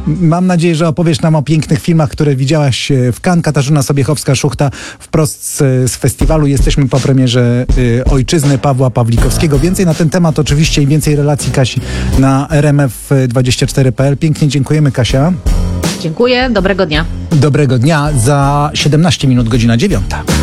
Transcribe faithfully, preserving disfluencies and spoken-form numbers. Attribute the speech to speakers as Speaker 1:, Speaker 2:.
Speaker 1: Mam nadzieję, że opowiesz nam o pięknych filmach, które widziałaś w Cannes. Katarzyna Sobiechowska-Szuchta wprost z, z festiwalu. Jesteśmy po premierze y, Ojczyzny Pawła Pawlikowskiego. Więcej na ten temat oczywiście i więcej relacji Kasi na r m f dwadzieścia cztery kropka p l. Pięknie dziękujemy, Kasia.
Speaker 2: Dziękuję, dobrego dnia.
Speaker 1: Dobrego dnia. Za siedemnaście minut, godzina dziewiąta.